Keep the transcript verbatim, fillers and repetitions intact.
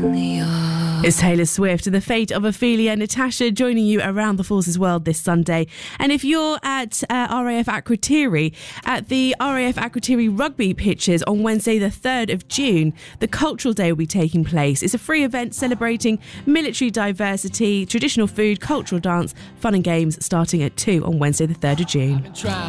in the yard. It's Taylor Swift, The Fate of Ophelia. Natasha joining you around the Forces World this Sunday. And if you're at uh, R A F Akrotiri, at the R A F Akrotiri rugby pitches on Wednesday the third of June, the Cultural Day will be taking place. It's a free event celebrating military diversity, traditional food, cultural dance, fun and games starting at two on Wednesday the third of June.